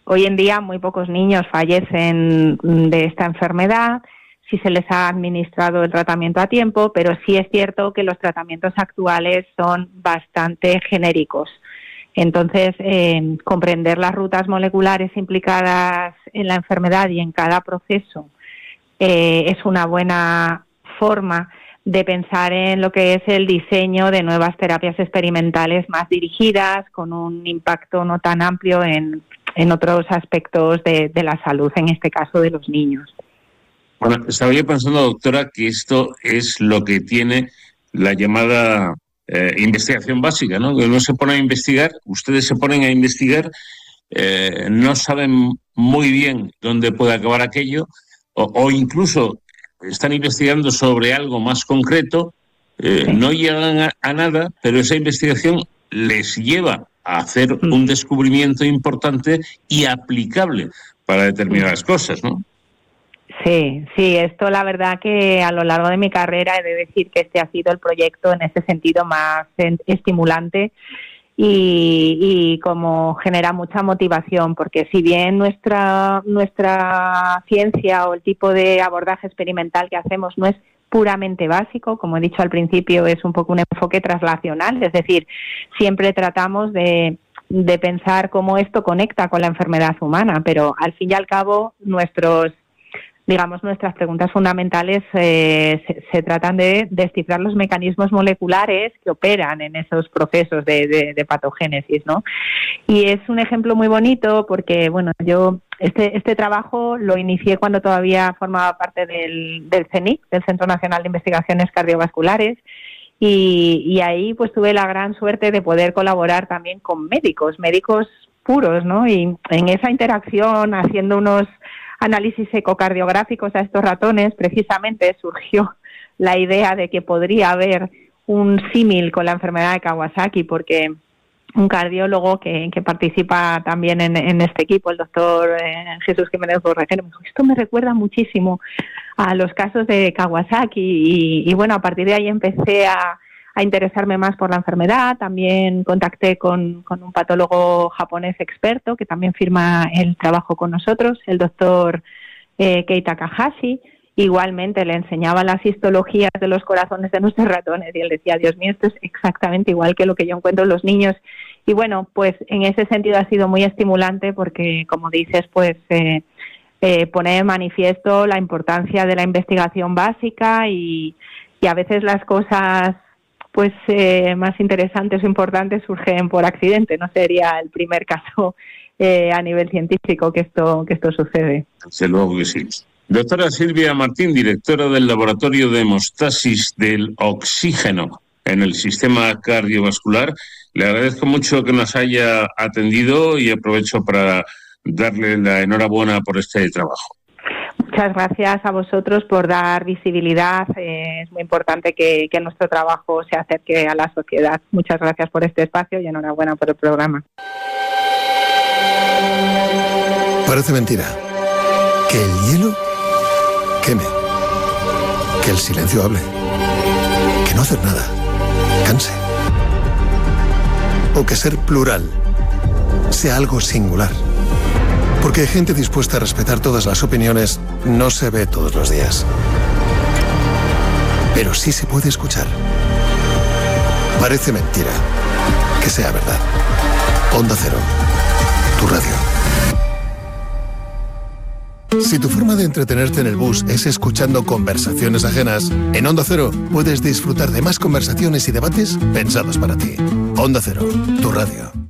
Hoy en día muy pocos niños fallecen de esta enfermedad si se les ha administrado el tratamiento a tiempo, pero sí es cierto que los tratamientos actuales son bastante genéricos. Entonces, comprender las rutas moleculares implicadas en la enfermedad y en cada proceso es una buena forma de pensar en lo que es el diseño de nuevas terapias experimentales más dirigidas, con un impacto no tan amplio en otros aspectos de la salud, en este caso de los niños. Bueno, estaba yo pensando, doctora, que esto es lo que tiene la llamada investigación básica, ¿no? Que uno se pone a investigar, ustedes se ponen a investigar, no saben muy bien dónde puede acabar aquello, o incluso están investigando sobre algo más concreto, no llegan a nada, pero esa investigación les lleva a hacer un descubrimiento importante y aplicable para determinadas cosas, ¿no? Sí, esto la verdad que a lo largo de mi carrera he de decir que este ha sido el proyecto en ese sentido más estimulante y como genera mucha motivación, porque si bien nuestra ciencia o el tipo de abordaje experimental que hacemos no es puramente básico, como he dicho al principio, es un poco un enfoque translacional, es decir, siempre tratamos de pensar cómo esto conecta con la enfermedad humana, pero al fin y al cabo nuestras preguntas fundamentales se tratan de descifrar los mecanismos moleculares que operan en esos procesos de patogénesis, ¿no? Y es un ejemplo muy bonito porque, bueno, yo este trabajo lo inicié cuando todavía formaba parte del CNIC, del Centro Nacional de Investigaciones Cardiovasculares, y ahí pues tuve la gran suerte de poder colaborar también con médicos puros, ¿no? Y en esa interacción, haciendo unos análisis ecocardiográficos a estos ratones, precisamente surgió la idea de que podría haber un símil con la enfermedad de Kawasaki, porque un cardiólogo que participa también en este equipo, el doctor Jesús Jiménez Borrejero, me dijo, esto me recuerda muchísimo a los casos de Kawasaki y bueno, a partir de ahí empecé a interesarme más por la enfermedad. También contacté con un patólogo japonés experto que también firma el trabajo con nosotros, el doctor Kei Takahashi. Igualmente le enseñaba las histologías de los corazones de nuestros ratones y él decía, Dios mío, esto es exactamente igual que lo que yo encuentro en los niños. Y bueno, pues en ese sentido ha sido muy estimulante porque, como dices, pues pone de manifiesto la importancia de la investigación básica y a veces las cosas pues más interesantes o importantes surgen por accidente. No sería el primer caso a nivel científico que esto sucede. Desde luego que sí. Doctora Silvia Martín, directora del Laboratorio de Hemostasis del Oxígeno en el Sistema Cardiovascular, le agradezco mucho que nos haya atendido y aprovecho para darle la enhorabuena por este trabajo. Muchas gracias a vosotros por dar visibilidad. Es muy importante que nuestro trabajo se acerque a la sociedad. Muchas gracias por este espacio y enhorabuena por el programa. Parece mentira. Que el hielo queme. Que el silencio hable. Que no hacer nada canse. O que ser plural sea algo singular. Porque gente dispuesta a respetar todas las opiniones no se ve todos los días. Pero sí se puede escuchar. Parece mentira que sea verdad. Onda Cero, tu radio. Si tu forma de entretenerte en el bus es escuchando conversaciones ajenas, en Onda Cero puedes disfrutar de más conversaciones y debates pensados para ti. Onda Cero, tu radio.